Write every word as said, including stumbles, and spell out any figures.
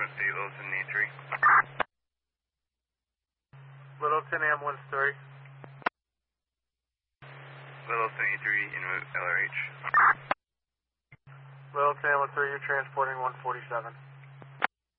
frequency, Littleton E three. Littleton ambulance three. Littleton E three, in route L R H. Littleton ambulance three, you're transporting one forty-seven.